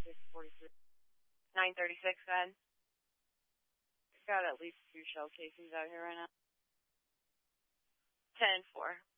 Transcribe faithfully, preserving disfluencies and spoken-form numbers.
six forty-three. nine thirty-six, go ahead. Got at least two shell casings out here right now. ten four.